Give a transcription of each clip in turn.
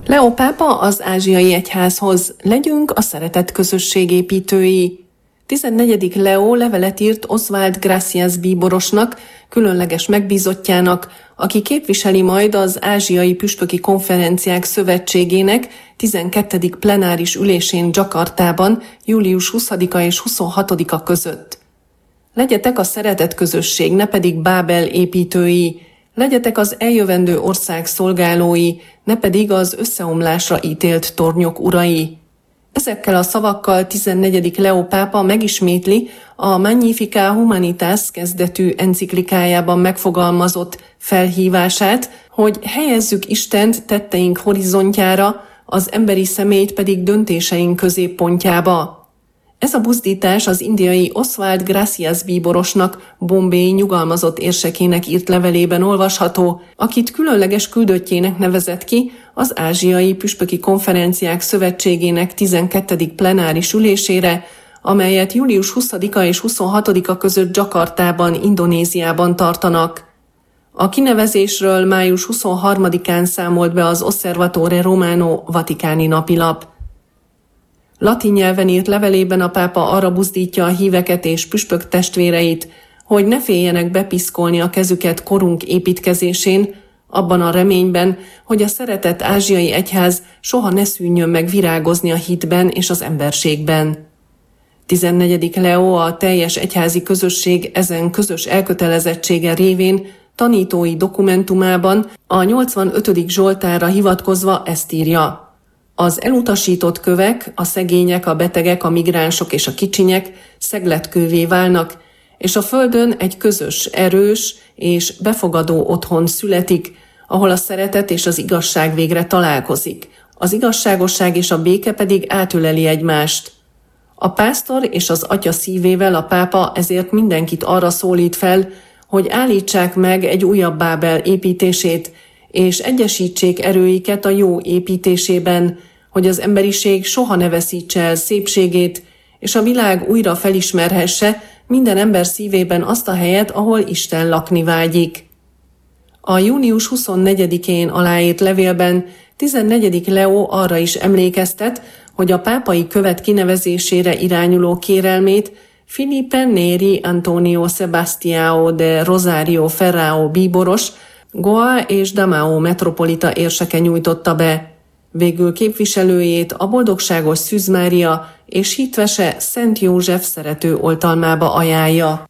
Leó pápa az ázsiai egyházhoz: legyünk a szeretet közösség építői. 14. Leó levelet írt Oswald Gracias bíborosnak, különleges megbízottjának, aki képviseli majd az Ázsiai Püspöki Konferenciák Szövetségének 12. plenáris ülésén Dzsakartában július 20-a és 26-a között. Legyetek a szeretet közösség, ne pedig Bábel építői. Legyetek az eljövendő ország szolgálói, ne pedig az összeomlásra ítélt tornyok urai. Ezekkel a szavakkal 14. Leó pápa megismétli a Magnificat Humanitas kezdetű enciklikájában megfogalmazott felhívását, hogy helyezzük Istent tetteink horizontjára, az emberi személyt pedig döntéseink középpontjába. Ez a buzdítás az indiai Oswald Gracias bíborosnak, Bombay nyugalmazott érsekének írt levelében olvasható, akit különleges küldöttjének nevezett ki az Ázsiai Püspöki Konferenciák Szövetségének 12. plenáris ülésére, amelyet július 20-a és 26-a között Dzsakartában, Indonéziában tartanak. A kinevezésről május 23-án számolt be az Osservatore Romano vatikáni napilap. Latin nyelven írt levelében a pápa arra buzdítja a híveket és püspök testvéreit, hogy ne féljenek bepiszkolni a kezüket korunk építkezésén, abban a reményben, hogy a szeretett ázsiai egyház soha ne szűnjön meg virágozni a hitben és az emberségben. 14. Leó a teljes egyházi közösség ezen közös elkötelezettsége révén tanítói dokumentumában a 85. Zsoltárra hivatkozva ezt írja: az elutasított kövek, a szegények, a betegek, a migránsok és a kicsinyek szegletkővé válnak, és a földön egy közös, erős és befogadó otthon születik, ahol a szeretet és az igazság végre találkozik. Az igazságosság és a béke pedig átöleli egymást. A pásztor és az atya szívével a pápa ezért mindenkit arra szólít fel, hogy állítsák meg egy újabb Bábel építését, és egyesítsék erőiket a jó építésében, hogy az emberiség soha ne veszítse el szépségét, és a világ újra felismerhesse minden ember szívében azt a helyet, ahol Isten lakni vágyik. A június 24-én aláírt levélben 14. Leó arra is emlékeztet, hogy a pápai követ kinevezésére irányuló kérelmét Filipe Neri Antonio Sebastião de Rosario Ferrao bíboros, Goa és Damao metropolita érseke nyújtotta be. Végül képviselőjét a boldogságos Szűz Mária és hitvese Szent József szerető oltalmába ajánlja.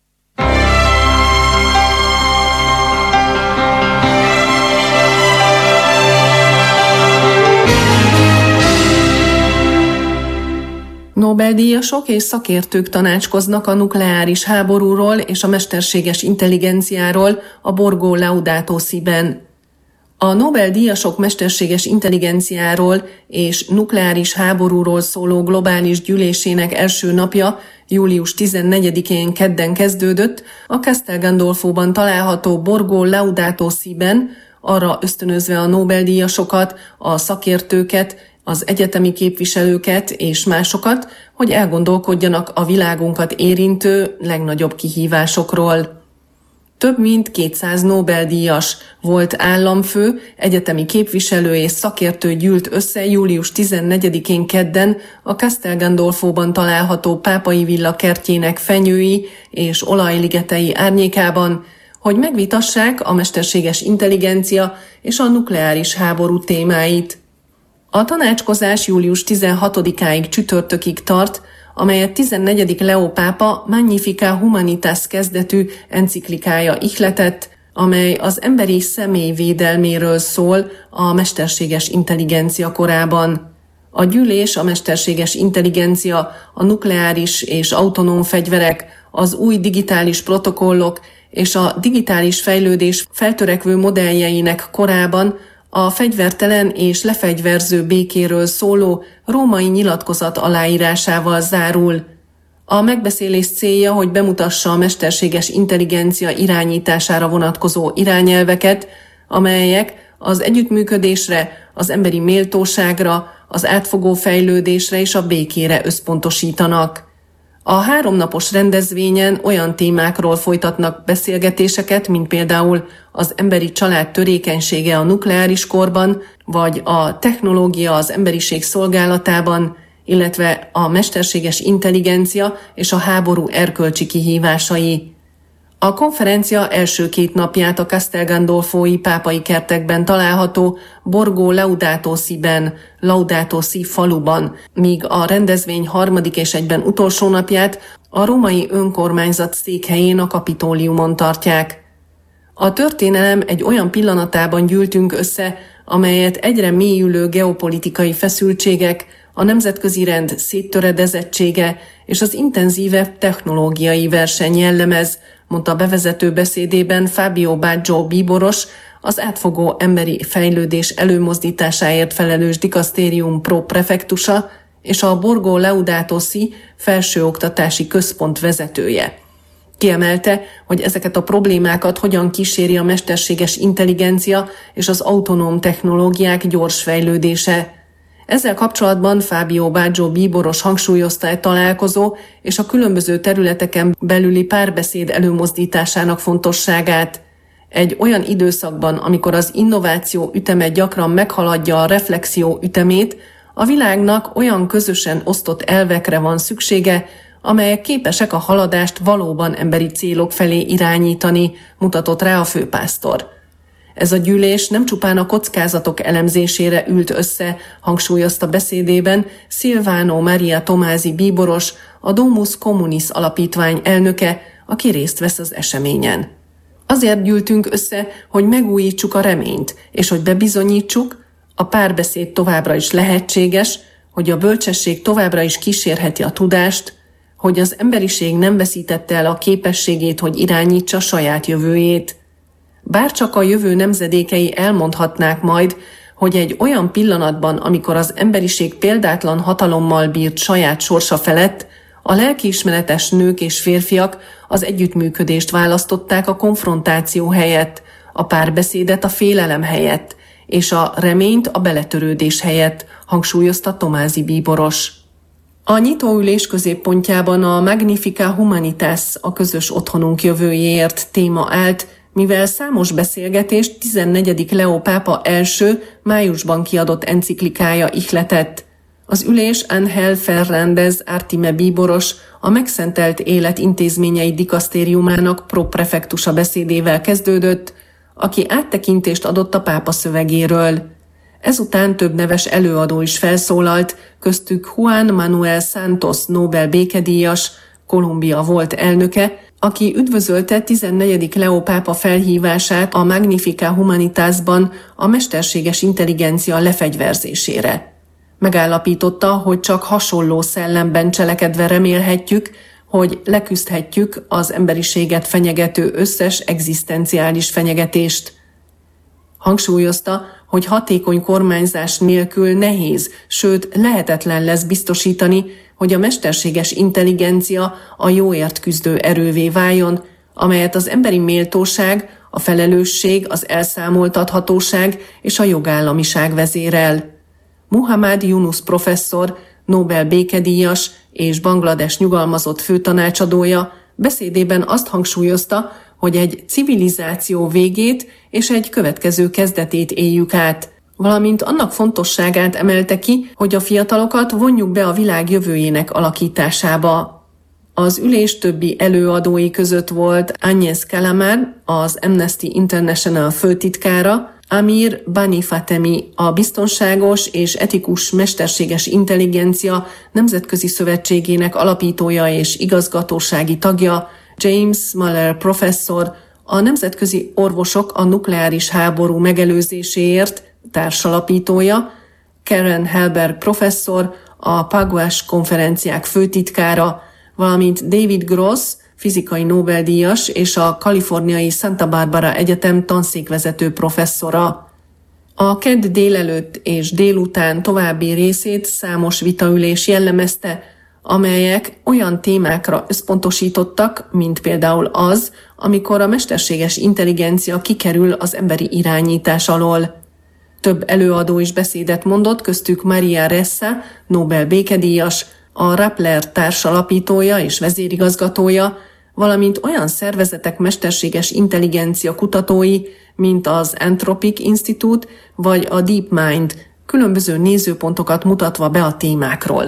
Nobel-díjasok és szakértők tanácskoznak a nukleáris háborúról és a mesterséges intelligenciáról a Borgo Laudato Si-ben. A Nobel-díjasok mesterséges intelligenciáról és nukleáris háborúról szóló globális gyűlésének első napja július 14-én kedden kezdődött a Castel Gandolfóban található Borgo Laudato Si-ben, arra ösztönözve a Nobel-díjasokat, a szakértőket, az egyetemi képviselőket és másokat, hogy elgondolkodjanak a világunkat érintő legnagyobb kihívásokról. Több mint 200 Nobel-díjas volt államfő, egyetemi képviselő és szakértő gyűlt össze július 14-én kedden a Castel Gandolfóban található pápai villa kertjének fenyői és olajligetei árnyékában, hogy megvitassák a mesterséges intelligencia és a nukleáris háború témáit. A tanácskozás július 16-áig csütörtökig tart, amelyet 14. Leó pápa Magnificat Humanitas kezdetű enciklikája ihletett, amely az emberi személy védelméről szól a mesterséges intelligencia korában. A gyűlés a mesterséges intelligencia, a nukleáris és autonóm fegyverek, az új digitális protokollok és a digitális fejlődés feltörekvő modelljeinek korában a fegyvertelen és lefegyverző békéről szóló római nyilatkozat aláírásával zárul. A megbeszélés célja, hogy bemutassa a mesterséges intelligencia irányítására vonatkozó irányelveket, amelyek az együttműködésre, az emberi méltóságra, az átfogó fejlődésre és a békére összpontosítanak. A 3 napos rendezvényen olyan témákról folytatnak beszélgetéseket, mint például az emberi család törékenysége a nukleáris korban, vagy a technológia az emberiség szolgálatában, illetve a mesterséges intelligencia és a háború erkölcsi kihívásai. A konferencia első 2 napját a Castel Gandolfoi pápai kertekben található Borgo Laudato Si-ben, Laudato Si faluban, míg a rendezvény 3. és egyben utolsó napját a római önkormányzat székhelyén, a Kapitóliumon tartják. A történelem egy olyan pillanatában gyűltünk össze, amelyet egyre mélyülő geopolitikai feszültségek, a nemzetközi rend széttöredezettsége és az intenzívebb technológiai verseny jellemez, mondta bevezető beszédében Fabio Baggio bíboros, az átfogó emberi fejlődés előmozdításáért felelős dikasztérium pro-prefektusa és a Borgo Laudato Si felsőoktatási központ vezetője. Kiemelte, hogy ezeket a problémákat hogyan kíséri a mesterséges intelligencia és az autonóm technológiák gyors fejlődése. Ezzel kapcsolatban Fabio Baggio bíboros hangsúlyozta egy találkozó és a különböző területeken belüli párbeszéd előmozdításának fontosságát. Egy olyan időszakban, amikor az innováció üteme gyakran meghaladja a reflexió ütemét, a világnak olyan közösen osztott elvekre van szüksége, amelyek képesek a haladást valóban emberi célok felé irányítani, mutatott rá a főpásztor. Ez a gyűlés nem csupán a kockázatok elemzésére ült össze, hangsúlyozta beszédében Silvano Maria Tomási bíboros, a Domus Communis alapítvány elnöke, aki részt vesz az eseményen. Azért gyűltünk össze, hogy megújítsuk a reményt, és hogy bebizonyítsuk, a párbeszéd továbbra is lehetséges, hogy a bölcsesség továbbra is kísérheti a tudást, hogy az emberiség nem veszítette el a képességét, hogy irányítsa saját jövőjét. Bárcsak a jövő nemzedékei elmondhatnák majd, hogy egy olyan pillanatban, amikor az emberiség példátlan hatalommal bírt saját sorsa felett, a lelkiismeretes nők és férfiak az együttműködést választották a konfrontáció helyett, a párbeszédet a félelem helyett, és a reményt a beletörődés helyett, hangsúlyozta Tomási bíboros. A nyitóülés középpontjában a Magnifica Humanitas, a közös otthonunk jövőjéért téma állt, mivel számos beszélgetést 14. Leó pápa első májusban kiadott enciklikája ihletett. Az ülés Ángel Fernández Artime bíboros, a Megszentelt Élet Intézményei Dikasztériumának pro-prefektusa beszédével kezdődött, aki áttekintést adott a pápa szövegéről. Ezután több neves előadó is felszólalt, köztük Juan Manuel Santos Nobel békedíjas, Kolumbia volt elnöke, aki üdvözölte 14. Leó pápa felhívását a Magnifica Humanitasban a mesterséges intelligencia lefegyverzésére. Megállapította, hogy csak hasonló szellemben cselekedve remélhetjük, hogy leküzdhetjük az emberiséget fenyegető összes egzisztenciális fenyegetést. Hangsúlyozta, hogy hatékony kormányzás nélkül nehéz, sőt lehetetlen lesz biztosítani, hogy a mesterséges intelligencia a jóért küzdő erővé váljon, amelyet az emberi méltóság, a felelősség, az elszámoltathatóság és a jogállamiság vezérel. Muhammad Yunus professzor, Nobel békedíjas és Banglades nyugalmazott főtanácsadója beszédében azt hangsúlyozta, hogy egy civilizáció végét és egy következő kezdetét éljük át, valamint annak fontosságát emelte ki, hogy a fiatalokat vonjuk be a világ jövőjének alakításába. Az ülés többi előadói között volt Agnes Kalamán, az Amnesty International főtitkára, Amir Bani Fatemi, a Biztonságos és Etikus Mesterséges Intelligencia Nemzetközi Szövetségének alapítója és igazgatósági tagja, James Muller professzor, a Nemzetközi Orvosok a Nukleáris Háború Megelőzéséért társalapítója, Karen Helberg professzor, a Paguas konferenciák főtitkára, valamint David Gross, fizikai Nobel-díjas és a kaliforniai Santa Barbara Egyetem tanszékvezető professzora. A kedd délelőtt és délután további részét számos vitaülés jellemezte, amelyek olyan témákra összpontosítottak, mint például az, amikor a mesterséges intelligencia kikerül az emberi irányítás alól. Több előadó is beszédet mondott, köztük Maria Ressa, Nobel békedíjas, a Rappler társalapítója és vezérigazgatója, valamint olyan szervezetek mesterséges intelligencia kutatói, mint az Anthropic Institute vagy a DeepMind, különböző nézőpontokat mutatva be a témákról.